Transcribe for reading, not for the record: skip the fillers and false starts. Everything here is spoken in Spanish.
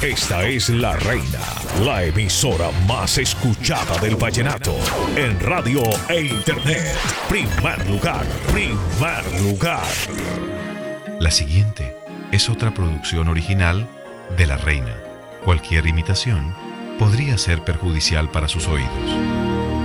Esta es La Reina, la emisora más escuchada del vallenato en radio e internet. Primer lugar, primer lugar. La siguiente es otra producción original de La Reina. Cualquier imitación podría ser perjudicial para sus oídos.